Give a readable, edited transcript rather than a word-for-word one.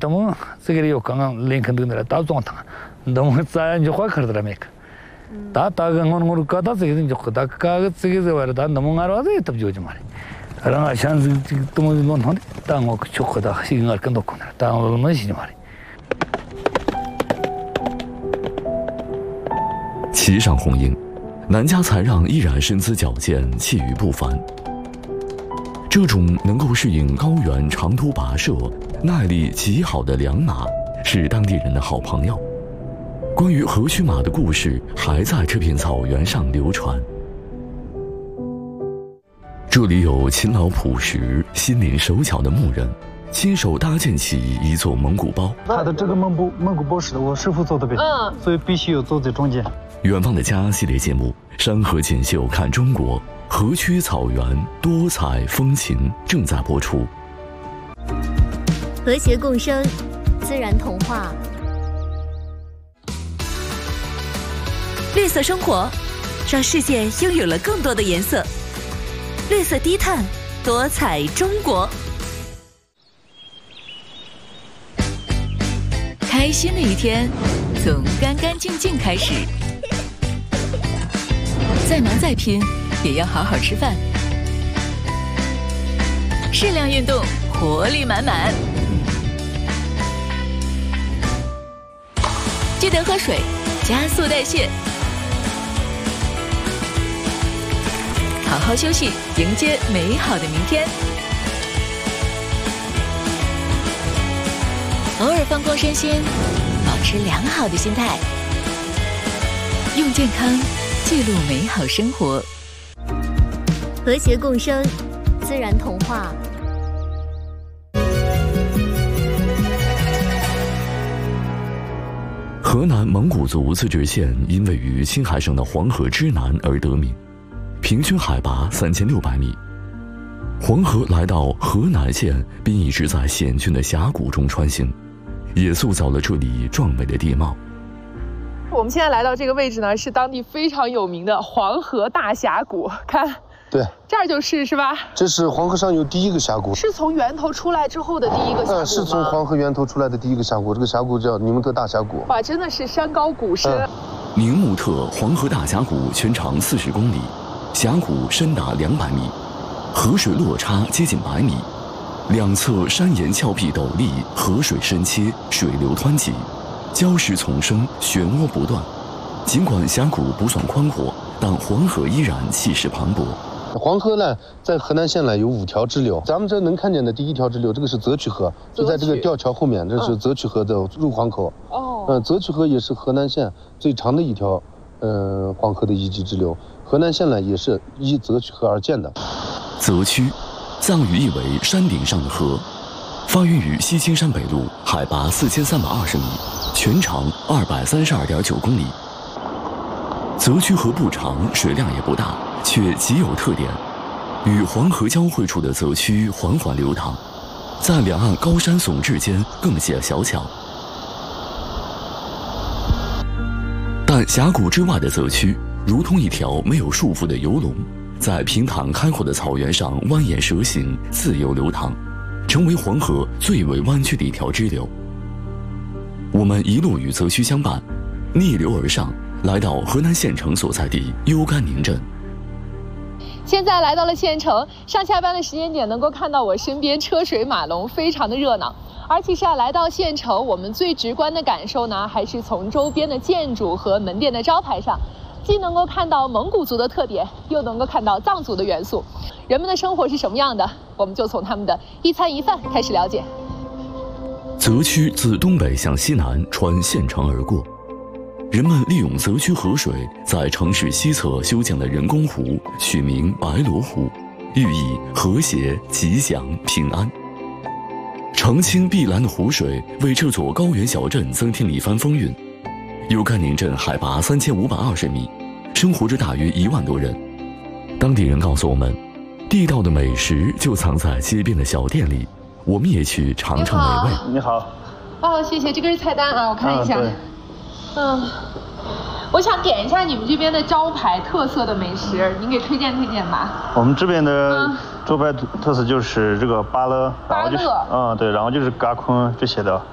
너무 저게 요 강한 랭크들에 다 좋다. 너무 자연이 확하더라 메카. 다 다가 거는 거다 저게 좋고 다 가가 저게 저다 너무 알아서 답죠 좀 말이. 그러나 찬스 또 뭐 한데 땅어 좋고다 시간을 끊고 땅어 뭐지 말이. 骑上红鹰，南家才让依然身姿矫健，气宇不凡。这种能够适应高原长途跋涉、耐力极好的良马，是当地人的好朋友。关于河曲马的故事还在这片草原上流传。这里有勤劳朴实、心灵手巧的牧人，亲手搭建起一座蒙古包。 他的这个蒙古包是我师傅做的呗，所以必须有坐在中间。 远方的家系列节目《山河锦绣看中国》，河曲草原多彩风情正在播出。 和谐共生，自然童话。 绿色生活，让世界拥有了更多的颜色。绿色低碳，多彩中国。开心的一天，从干干净净开始。再忙再拼，也要好好吃饭。适量运动，活力满满。记得喝水，加速代谢。好好休息，迎接美好的明天。偶尔放空身心，保持良好的心态，用健康记录美好生活。 和谐共生，自然童话。 河南蒙古族自治县因位于青海省的黄河之南而得名，平均海拔3600米。黄河来到河南县，并一直在险峻的峡谷中穿行，也塑造了这里壮美的地貌。 我们现在来到这个位置呢，是当地非常有名的黄河大峡谷。看， 对， 这儿是吧？ 这是黄河上游第一个峡谷， 是从源头出来之后的第一个峡谷吗？ 是从黄河源头出来的第一个峡谷。这个峡谷叫宁木特大峡谷。 哇，真的是山高谷深。 宁木特黄河大峡谷全长40公里，峡谷深达200米，河水落差接近100米，两侧山岩峭壁陡立，河水深切，水流湍急。礁石丛生，漩涡不断。尽管峡谷不算宽阔，但黄河依然气势磅礴。 黄河呢，在河南县呢有5条支流，咱们这能看见的第1条支流，这个是泽曲河，就在这个吊桥后面，这是泽曲河的入黄口。泽曲河也是河南县最长的一条，黄河的一级支流。河南县呢也是依泽曲河而建的。 泽曲，藏语意为山顶上的河，发源于西青山北麓，海拔4320米。全长232.9公里。泽曲河不长，水量也不大，却极有特点。与黄河交汇处的泽曲缓缓流淌，在两岸高山耸峙间更显小巧。但峡谷之外的泽曲，如同一条没有束缚的游龙，在平坦开阔的草原上蜿蜒蛇行，自由流淌，成为黄河最为弯曲的一条支流。我们一路与泽曲相伴，逆流而上，来到河南县城所在地幽甘宁镇。 现在来到了县城，上下班的时间点能够看到我身边车水马龙，非常的热闹。而其实来到县城，我们最直观的感受呢，还是从周边的建筑和门店的招牌上，既能够看到蒙古族的特点，又能够看到藏族的元素。人们的生活是什么样的，我们就从他们的一餐一饭开始了解。 泽曲自东北向西南穿县城而过，人们利用泽曲河水在城市西侧修建了人工湖，取名白罗湖，寓意和谐、吉祥、平安。澄清碧蓝的湖水为这座高原小镇增添了一番风韵。幽甘宁镇海拔3520米，生活着大约1万多人。当地人告诉我们，地道的美食就藏在街边的小店里，我们也去尝尝美味。 你好。 谢谢，这个是菜单啊，我看一下。我想点一下你们这边的招牌特色的美食，您给推荐推荐吧。 我们这边的招牌特色就是这个芭乐，然后就是对，然后就是嘎坤这些的。